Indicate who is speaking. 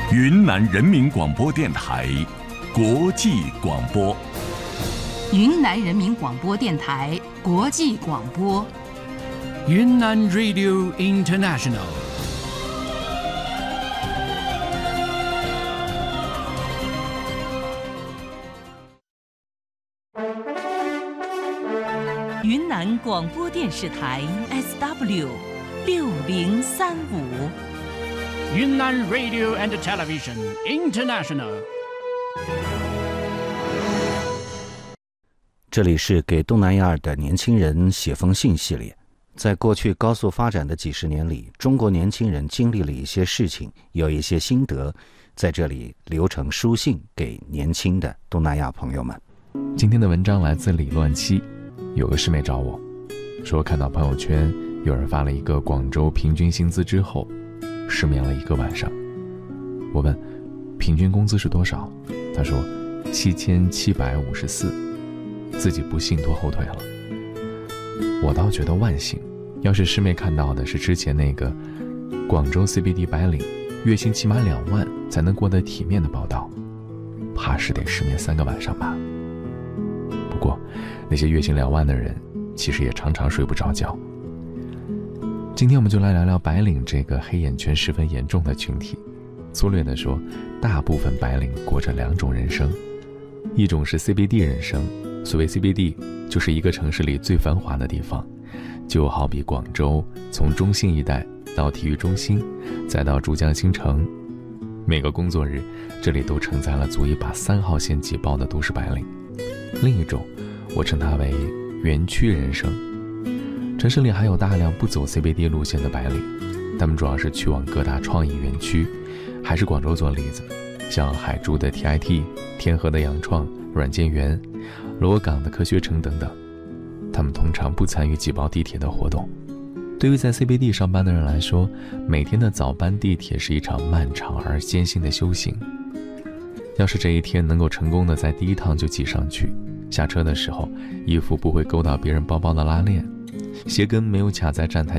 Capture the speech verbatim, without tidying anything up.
Speaker 1: 云南人民广播电台国际广播。
Speaker 2: 云南人民广播电台国际广播。
Speaker 3: 云南 Radio International。
Speaker 4: 云南广播电视台 S W 六零三五。
Speaker 3: 云南 Radio and Television International。
Speaker 5: 这里是给东南亚的年轻人写封信系列。在过去高速发展的几十年里，中国年轻人经历了一些事情，有一些心得，在这里留成书信给年轻的东南亚朋友们。
Speaker 6: 今天的文章来自李乱七。有个师妹找我说，看到朋友圈有人发了一个广州平均薪资之后，失眠了一个晚上。我问平均工资是多少，他说七千七百五十四，自己不幸拖后腿了。我倒觉得万幸，要是师妹看到的是之前那个广州 C B D 白领月薪起码两万才能过得体面的报道，怕是得失眠三个晚上吧。不过那些月薪两万的人其实也常常睡不着觉。今天我们就来聊聊白领这个黑眼圈十分严重的群体。粗略地说，大部分白领过着两种人生，一种是 C B D 人生。所谓 C B D 就是一个城市里最繁华的地方，就好比广州从中信一带到体育中心，再到珠江新城，每个工作日这里都承载了足以把三号线挤爆的都市白领。另一种我称它为园区人生，城市里还有大量不走 C B D 路线的白领，他们主要是去往各大创意园区，还是广州做例子，像海珠的 T I T、 天河的洋创、软件园、螺岗的科学城等等。他们通常不参与挤爆地铁的活动。对于在 C B D 上班的人来说，每天的早班地铁是一场漫长而艰辛的修行。要是这一天能够成功的在第一趟就挤上去，下车的时候衣服不会勾到别人包包的拉链，鞋跟没有卡在站台